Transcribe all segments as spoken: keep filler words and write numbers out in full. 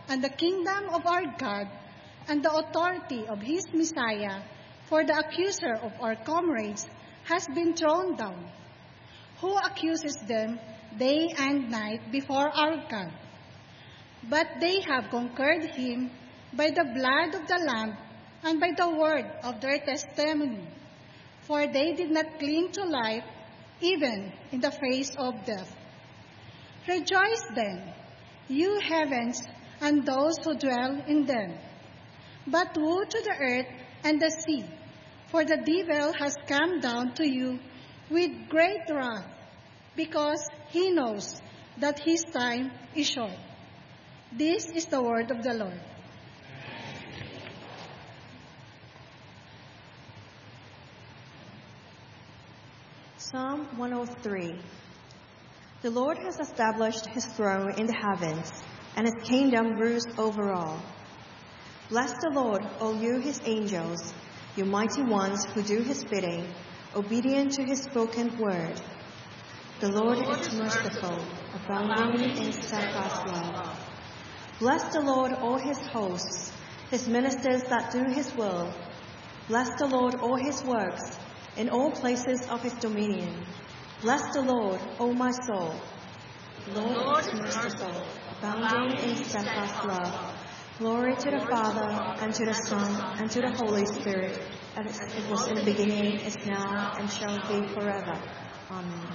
and the kingdom of our God and the authority of his Messiah, for the accuser of our comrades has been thrown down, who accuses them day and night before our God. But they have conquered him by the blood of the Lamb and by the word of their testimony, for they did not cling to life even in the face of death. Rejoice then, you heavens and those who dwell in them. But woe to the earth and the sea, for the devil has come down to you with great wrath, because he knows that his time is short. This is the word of the Lord. Psalm one oh three. The Lord has established his throne in the heavens, and his kingdom rules over all. Bless the Lord, all you his angels, you mighty ones who do his bidding, obedient to his spoken word. The Lord is merciful, abounding in steadfast love. Bless the Lord, all his hosts, his ministers that do his will. Bless the Lord, all his works, in all places of his dominion. Bless the Lord, O my soul. The Lord is merciful, abounding in steadfast love. Glory to the Father, and to the Son, and to the Holy Spirit, as it was in the beginning, is now, and shall be forever. Amen.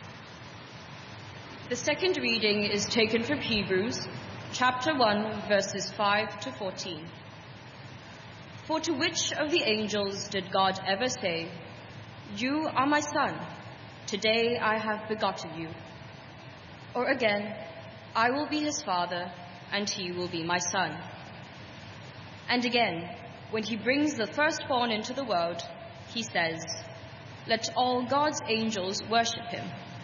The second reading is taken from Hebrews, chapter one, verses five to fourteen. For to which of the angels did God ever say, "You are my son, today I have begotten you"? Or again, "I will be his father, and he will be my son"? And again, when he brings the firstborn into the world, he says, "Let all God's angels worship him."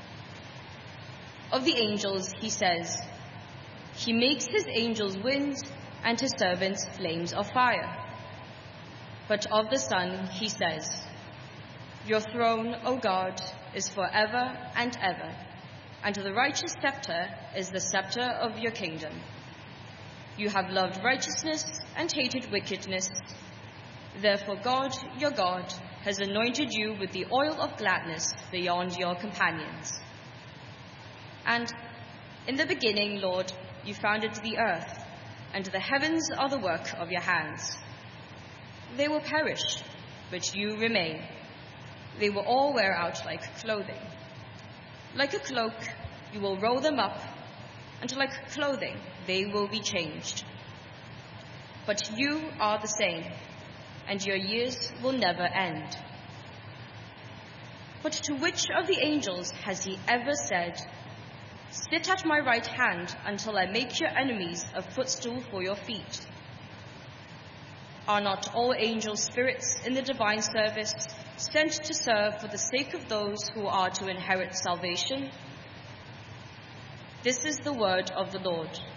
Of the angels, he says, "He makes his angels winds and his servants flames of fire." But of the Son, he says, "Your throne, O God, is forever and ever, and the righteous scepter is the scepter of your kingdom. You have loved righteousness and hated wickedness. Therefore God, your God, has anointed you with the oil of gladness beyond your companions. And in the beginning, Lord, you founded the earth, and the heavens are the work of your hands. They will perish, but you remain. They will all wear out like clothing. Like a cloak, you will roll them up, and like clothing, they will be changed. But you are the same, and your years will never end." But to which of the angels has he ever said, "Sit at my right hand until I make your enemies a footstool for your feet"? Are not all angel spirits in the divine service sent to serve for the sake of those who are to inherit salvation? This is the word of the Lord.